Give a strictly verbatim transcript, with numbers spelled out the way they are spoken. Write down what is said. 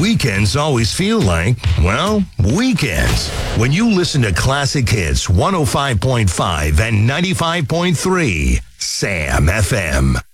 Weekends always feel like, well, weekends. When you listen to Classic Hits one oh five point five and ninety-five point three, Sam F M.